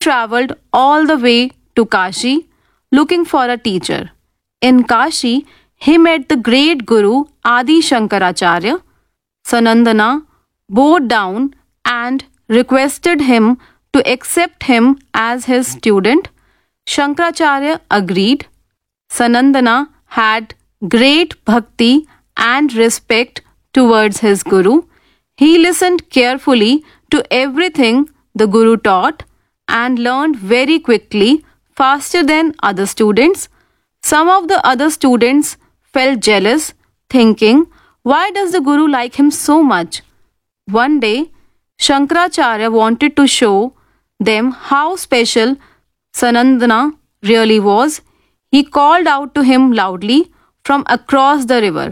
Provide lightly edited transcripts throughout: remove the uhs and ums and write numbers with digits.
traveled all the way to Kashi looking for a teacher. In Kashi, he met the great Guru Adi Shankaracharya. Sanandana bowed down and requested him to accept him as his student. Shankaracharya agreed. Sanandana had great bhakti and respect towards his Guru. He listened carefully to everything the Guru taught and learned very quickly, faster than other students. Some of the other students felt jealous, thinking, why does the Guru like him so much? One day, Shankaracharya wanted to show them how special Sanandana really was. He called out to him loudly from across the river.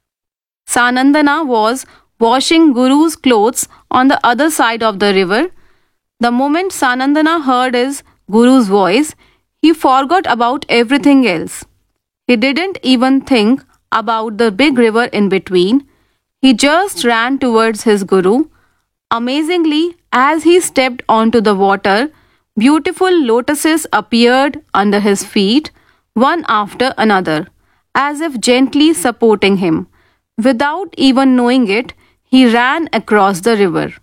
Sanandana was washing Guru's clothes on the other side of the river. The moment Sanandana heard his Guru's voice, he forgot about everything else. He didn't even think about the big river in between. He just ran towards his Guru. Amazingly, as he stepped onto the water, beautiful lotuses appeared under his feet, one after another, as if gently supporting him. Without even knowing it, he ran across the river.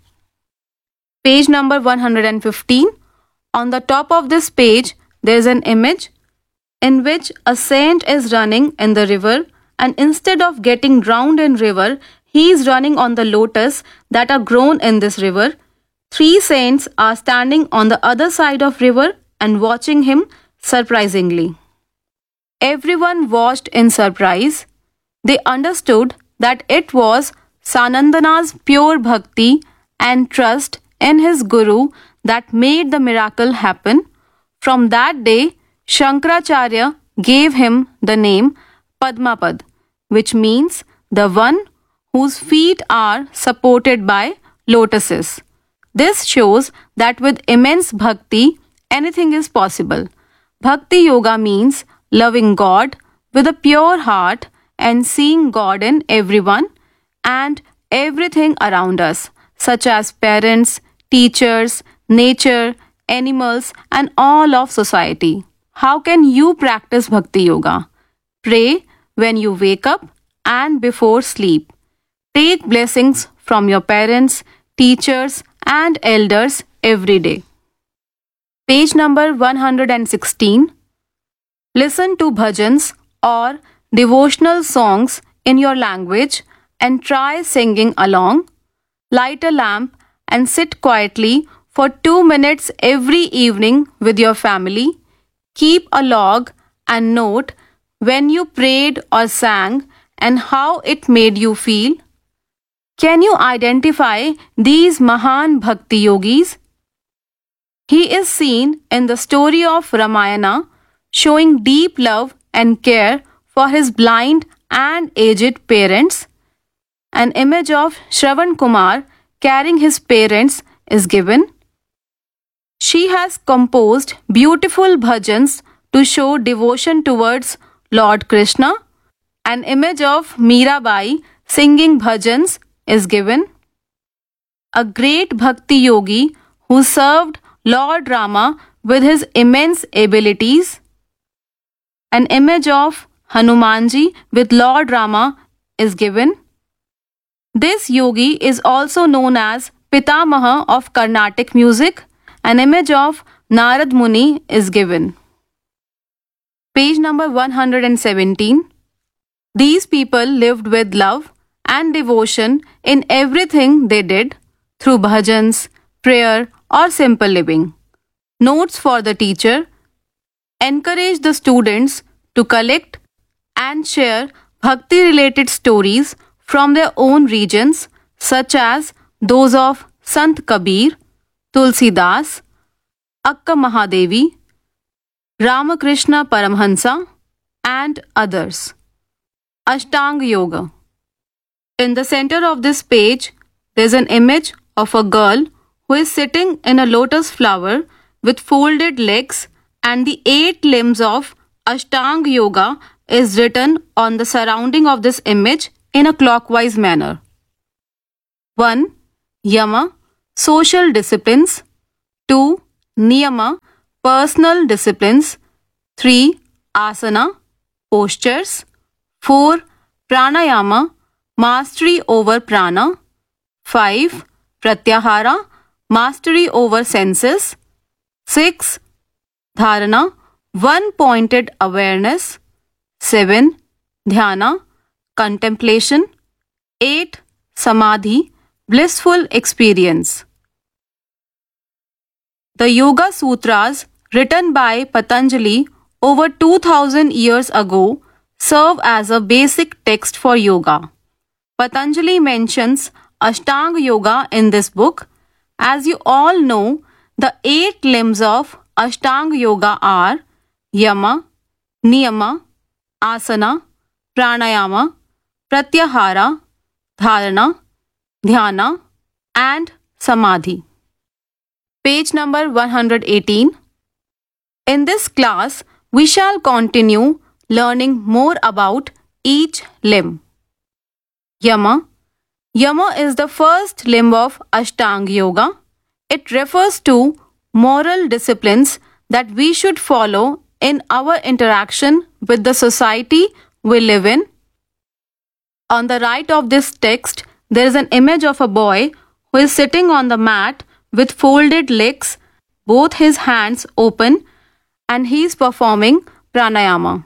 Page number 115. On the top of this page, there is an image in which a saint is running in the river, and instead of getting drowned in river, he is running on the lotus that are grown in this river. 3 saints are standing on the other side of river and watching him surprisingly. Everyone watched in surprise. They understood that it was Sanandana's pure bhakti and trust in his Guru that made the miracle happen. From that day, Shankaracharya gave him the name Padmapad, which means the one whose feet are supported by lotuses. This shows that with immense bhakti, anything is possible. Bhakti yoga means loving God with a pure heart and seeing God in everyone and everything around us, such as parents, teachers, nature, animals, and all of society. How can you practice Bhakti Yoga? Pray when you wake up and before sleep. Take blessings from your parents, teachers, and elders every day. Page number 116. Listen to bhajans or devotional songs in your language and try singing along. Light a lamp and sit quietly for 2 minutes every evening with your family. Keep a log and note when you prayed or sang and how it made you feel. Can you identify these Mahan Bhakti Yogis? He is seen in the story of Ramayana, showing deep love and care for his blind and aged parents. An image of Shravan Kumar carrying his parents is given. She has composed beautiful bhajans to show devotion towards Lord Krishna. An image of Mirabai singing bhajans is given. A great bhakti yogi who served Lord Rama with his immense abilities. An image of Hanumanji with Lord Rama is given. This yogi is also known as Pitamaha of Carnatic music. An image of Narad Muni is given. Page number 117. These people lived with love and devotion in everything they did through bhajans, prayer, or simple living. Notes for the teacher. Encourage the students to collect and share bhakti-related stories from their own regions, such as those of Sant Kabir, Tulsi Das, Akka Mahadevi, Ramakrishna Paramhansa, and others. Ashtanga Yoga. In the center of this page, there is an image of a girl who is sitting in a lotus flower with folded legs, and the 8 limbs of Ashtanga Yoga is written on the surrounding of this image in a clockwise manner. 1. Yama, social disciplines. 2. Niyama, personal disciplines. 3. Asana, postures. 4. Pranayama, mastery over prana. 5. Pratyahara, mastery over senses. 6. Dharana, one-pointed awareness. 7. Dhyana, contemplation. 8. Samadhi, blissful experience. The Yoga Sutras, written by Patanjali over 2000 years ago, serve as a basic text for yoga. Patanjali mentions Ashtanga Yoga in this book. As you all know, the 8 limbs of Ashtanga Yoga are Yama, Niyama, Asana, Pranayama, Pratyahara, Dharana, Dhyana, and Samadhi. Page number 118. In this class, we shall continue learning more about each limb. Yama. Yama is the first limb of Ashtanga Yoga. It refers to moral disciplines that we should follow in our interaction with the society we live in. On the right of this text, there is an image of a boy who is sitting on the mat with folded legs, both his hands open, and he is performing pranayama.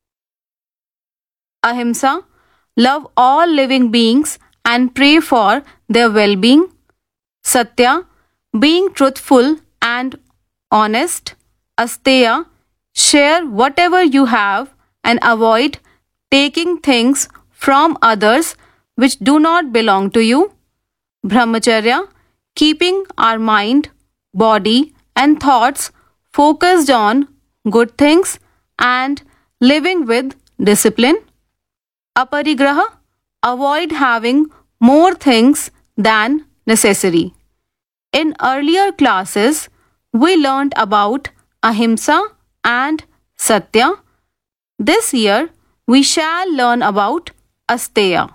Ahimsa, love all living beings and pray for their well-being. Satya, being truthful and honest. Asteya, share whatever you have and avoid taking things from others which do not belong to you. Brahmacharya, keeping our mind, body and thoughts focused on good things and living with discipline. Aparigraha, avoid having more things than necessary. In earlier classes, we learned about Ahimsa and Satya. This year, we shall learn about Asteya.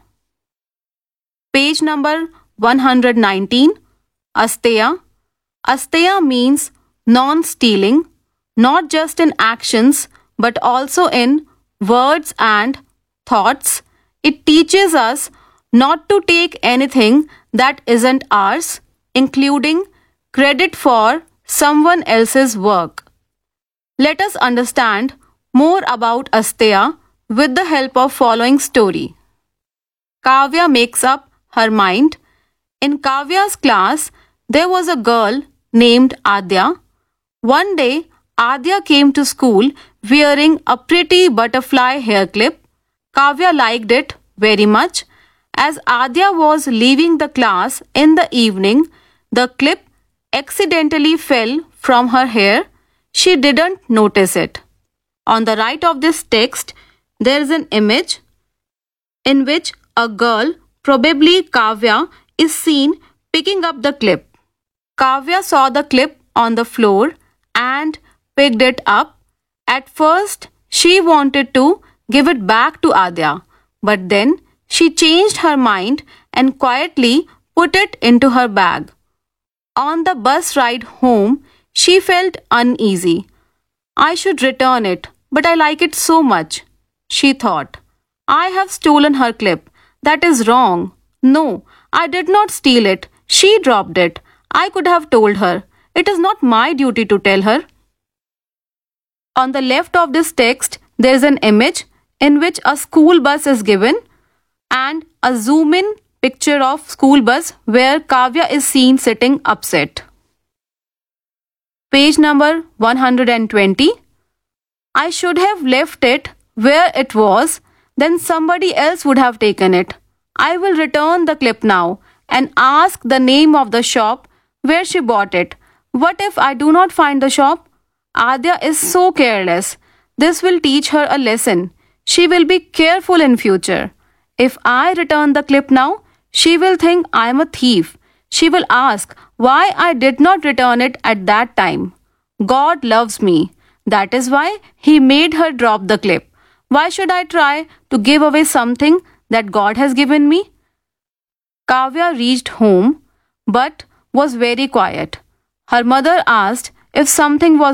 Page number 119. Asteya. Asteya means non-stealing, not just in actions but also in words and thoughts. It teaches us not to take anything that isn't ours, including credit for someone else's work. Let us understand more about Asteya with the help of following story. Kavya makes up her mind. In Kavya's class, there was a girl named Adya. One day, Adya came to school wearing a pretty butterfly hair clip. Kavya liked it very much. As Adya was leaving the class in the evening, the clip accidentally fell from her hair. She didn't notice it. On the right of this text, there is an image in which a girl, probably Kavya, is seen picking up the clip. Kavya saw the clip on the floor and picked it up. At first, she wanted to give it back to Adya, but then she changed her mind and quietly put it into her bag. On the bus ride home, she felt uneasy. I should return it, but I like it so much, she thought. I have stolen her clip. That is wrong. No, I did not steal it. She dropped it. I could have told her. It is not my duty to tell her. On the left of this text, there is an image in which a school bus is given and a zoom-in picture of school bus where Kavya is seen sitting upset. Page number 120. I should have left it where it was, then somebody else would have taken it. I will return the clip now and ask the name of the shop where she bought it. What if I do not find the shop? Adya is so careless. This will teach her a lesson. She will be careful in future. If I return the clip now, she will think I am a thief. She will ask why I did not return it at that time. God loves me. That is why He made her drop the clip. Why should I try to give away something that God has given me? Kavya reached home but was very quiet. Her mother asked If something was